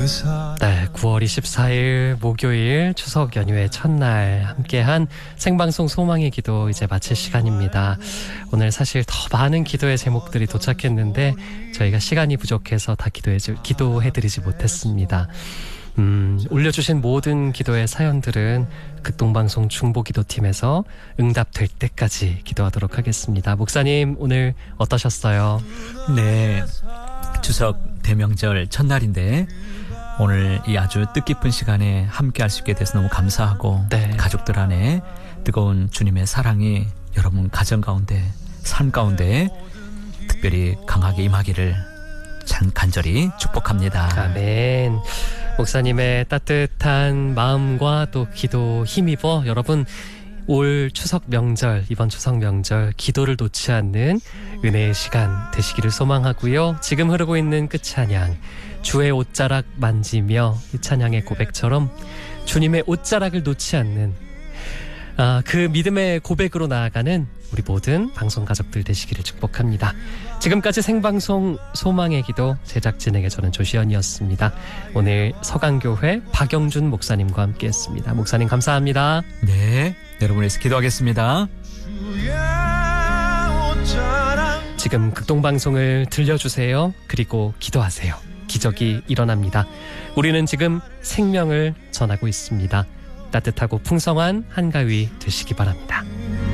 네, 9월 24일 목요일 추석 연휴의 첫날 함께한 생방송 소망의 기도 이제 마칠 시간입니다. 오늘 사실 더 많은 기도의 제목들이 도착했는데 저희가 시간이 부족해서 다 기도해드리지 못했습니다. 올려주신 모든 기도의 사연들은 극동방송 중보기도팀에서 응답될 때까지 기도하도록 하겠습니다. 목사님, 오늘 어떠셨어요? 네, 추석 대명절 첫날인데 오늘 이 아주 뜻깊은 시간에 함께 할 수 있게 돼서 너무 감사하고, 네. 가족들 안에 뜨거운 주님의 사랑이 여러분 가정 가운데, 삶 가운데 특별히 강하게 임하기를 간절히 축복합니다. 아멘. 목사님의 따뜻한 마음과 또 기도 힘입어 여러분 올 추석 명절, 이번 추석 명절 기도를 놓지 않는 은혜의 시간 되시기를 소망하고요. 지금 흐르고 있는 끝찬양, 주의 옷자락 만지며, 이 찬양의 고백처럼 주님의 옷자락을 놓지 않는 그 믿음의 고백으로 나아가는 우리 모든 방송 가족들 되시기를 축복합니다. 지금까지 생방송 소망의 기도 제작진에게 저는 조시연이었습니다. 오늘 서강교회 박영준 목사님과 함께했습니다. 목사님 감사합니다. 네, 여러분에서 기도하겠습니다. 지금 극동방송을 들려주세요. 그리고 기도하세요. 기적이 일어납니다. 우리는 지금 생명을 전하고 있습니다. 따뜻하고 풍성한 한가위 되시기 바랍니다.